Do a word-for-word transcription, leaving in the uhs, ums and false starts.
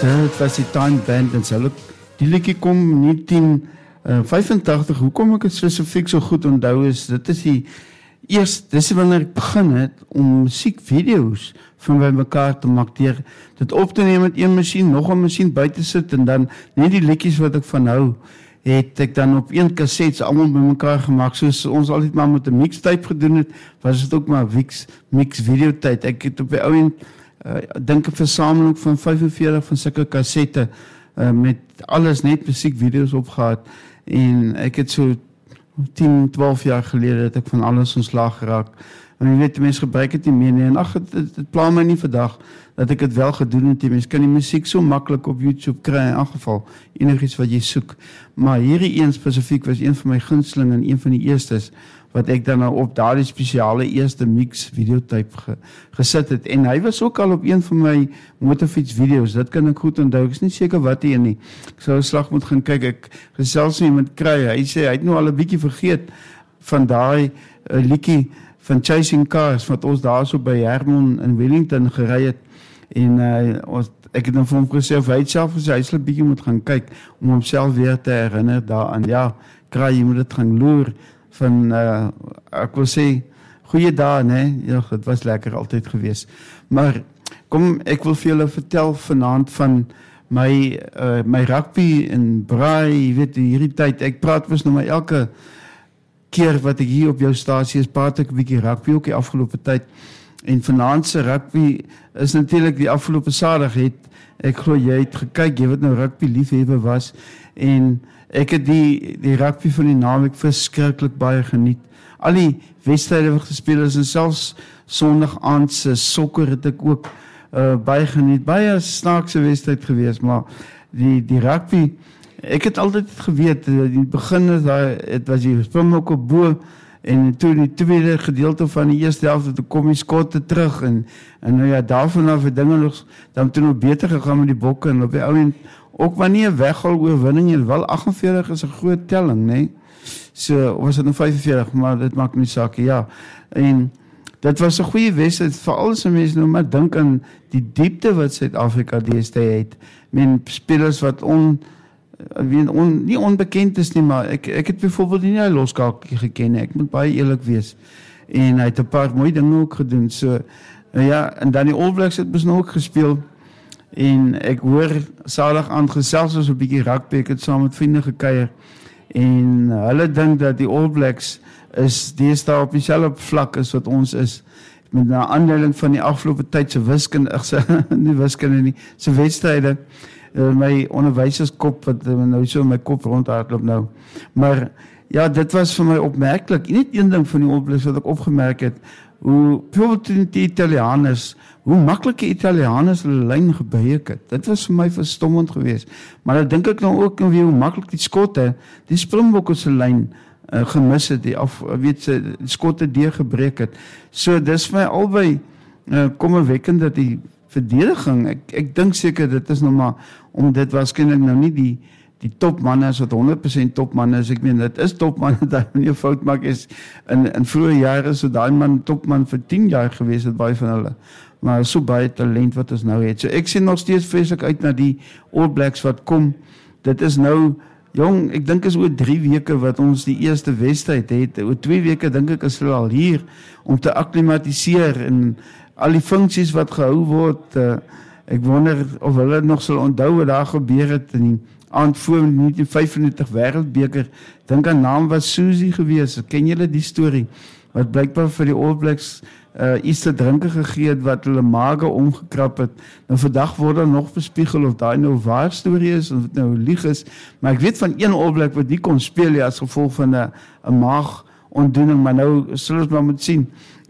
Dit was die Time Band en hulle die liedjie kom negentien vyfentagtig. Hoekom ek dit spesifiek so goed onthou is, dit is die eerst, dis wanneer ek begin het om musiekvideo's van by mekaar te maak, deur dit op te neem met een masjien, nog 'n masjien by te sit en dan net die liedjies wat ek van hou, het ek dan op een kaset almal by mekaar gemaak, soos ons altyd maar met 'n mixtape gedoen het, was dit ook maar mix, mix videotyd. Ek het op die ou end Uh, dink 'n versameling van vyfenveertig van sulke kassette uh, met alles net musiekvideo's opgehad en ek het so tien, twaalf jaar gelede het ek van alles ontslaag geraak en jy weet, die mense gebruik dit nie meer nie en ag, het, het pla my nie vandag dat ek het wel gedoen het, die mense kan die musiek so maklik op YouTube kry, in elk geval enigiets wat jy soek, maar hierdie een spesifiek was een van my gunsteling en een van die eerstes wat ek dan nou op daardie spesiale eerste mix videotype ge, gesit het. En hy was ook al op een van my motorfiets video's, dit kan ek goed onthou, ek is nie seker wat hy in nie. Ek sou 'n slag moet gaan kyk, ek gesels nie iemand kry, hy sê, hy het nou al 'n bietjie vergeet van daai uh, liedjie van Chasing Cars, wat ons daar so by Hermon in Wellington gery het, en uh, ons, ek het dan vir hom gesê, of hy het self gesê, hy sal 'n bietjie moet gaan kyk, om homself weer te herinner daaraan, ja, kry, jy moet dit gaan loer, van, uh, ek wil sê, goeie dae, nee, ja, het was lekker altyd gewees. Maar, kom, ek wil vir julle vertel vanaand van my, uh, my rugby en braai, jy weet, hierdie tyd, ek praat was nou maar elke keer wat ek hier op jou stasie is, praat ek 'n bietjie rugby ook die afgelope tyd, en vanaand se rugby is natuurlik die afgelope Saterdag het, ek glo jy het gekyk, jy wat nou rugby liefhebber was, en ek het die, die rugby van die naweek verskriklik baie geniet. Al die wedstryde wat gespeel is, en selfs Sondag aand se sokker het ek ook uh, baie geniet. Baie snaakse wedstryd gewees, maar die, die rugby, ek het altyd geweet, in die begin is daar, het was die Springbok op bo, en toe die tweede gedeelte van die eerste helft, toe kom die skotte terug, en, en nou ja, daarvan af het dinge nog, dan toe nog beter gegaan met die bokke, en op die ou end, ook maar nie 'n weghaal oorwinning en wel agt en veertig is 'n groot telling, nê? So was dit nou vyfenveertig, maar dit maak nie saak, ja. En dit was 'n goeie wedstryd, veral as mense nou maar dink aan die diepte wat Suid-Afrika deesdae het. Men spelers wat on, on, on nie onbekend is nie, maar ek ek het byvoorbeeld nie 'n Loskakie geken nie. Ek moet baie eerlik wees. En hy het 'n paar mooi dinge ook gedoen. So ja, en dan die All Blacks het mos nou ook gespeel. En ek hoor Saterdag aand gesels ons 'n bietjie rugby, ek het saam met vriende gekuier en hulle dink dat die All Blacks is deesdae op dieselfde vlak as wat ons is, met 'n aanduiding van die afgelope tyd se wiskunde, nie wiskunde nie, se wedstryde, my onderwyserskop wat nou so in my kop rondhardloop nou, maar ja, dit was vir my opmerklik, net een ding van die All Blacks wat ek opgemerk het, hoe bijvoorbeeld die Italianers, hoe maklik die Italianers hulle lyn gebruik het. Dit was vir my verstommend geweest. Maar dan dink ek nou ook weer hoe maklik die skotte, die Springbokke se lyn uh, gemis het, die af, weet se die skotte deurgebreek het. So dis vir my albei uh, kommerwekkend dat die verdediging, ek ek dink seker dit is nou maar om dit waarskynlik nou nie die die topmanne is wat honderd persent topmanne is, ek meen, dit is topmanne, dat hy nie 'n fout maak is, in, in vroeë jare so daai man topman vir tien jaar gewees het, baie van hulle, maar so baie talent wat ons nou het, so ek sien nog steeds vreeslik uit na die All Blacks wat kom, dit is nou, jong, ek dink is oor drie weke wat ons die eerste wedstryd het, oor twee weke dink ek is hulle al hier, om te akklimatiseer, en al die funksies wat gehou word, uh, ek wonder of hulle nog sal onthou wat daar gebeur het, in die aand voor negentien vyfennegentig wêreldbeker, dink aan naam was Susie gewees, ken julle die storie, wat blykbaar vir die All Blacks uh, iets te drinke gegee het, wat hulle mage omgekrap het, nou vandag word er nog bespiegel, of daai nou waar storie is, of dit nou lieg is, maar ek weet van een All Black wat die kon speel, ja, as gevolg van 'n maag ontdoening, maar nou sal ons maar moet sien,